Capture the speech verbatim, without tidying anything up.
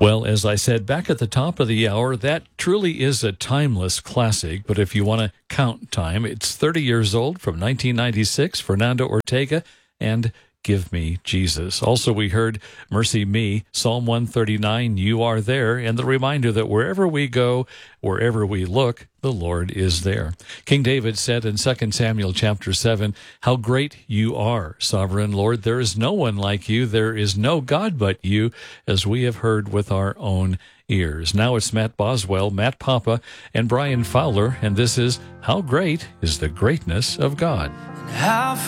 Well, as I said back at the top of the hour, that truly is a timeless classic. But if you want to count time, it's thirty years old, from nineteen ninety-six, Fernando Ortega and Give Me Jesus. Also, we heard Mercy Me, Psalm one thirty-nine, You Are There, and the reminder that wherever we go, wherever we look, the Lord is there. King David said in Second Samuel chapter seven, How great you are, sovereign Lord. There is no one like you. There is no God but you, as we have heard with our own ears. Now it's Matt Boswell, Matt Papa, and Brian Fowler, and this is How Great is the Greatness of God. How